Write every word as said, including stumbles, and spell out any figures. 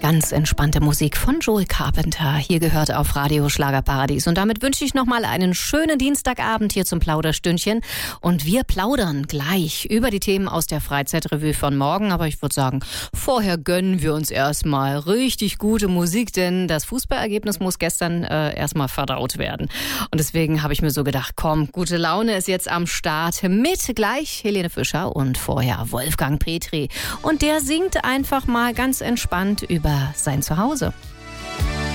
Ganz entspannte Musik von Joel Carpenter. Hier gehört auf Radio Schlagerparadies. Und damit wünsche ich nochmal einen schönen Dienstagabend hier zum Plauderstündchen. Und wir plaudern gleich über die Themen aus der Freizeitrevue von morgen. Aber ich würde sagen, vorher gönnen wir uns erstmal richtig gute Musik, denn das Fußballergebnis muss gestern äh, erstmal verdaut werden. Und deswegen habe ich mir so gedacht, komm, gute Laune ist jetzt am Start mit gleich Helene Fischer und vorher Wolfgang Petri. Und der singt einfach mal ganz entspannt über sein Zuhause.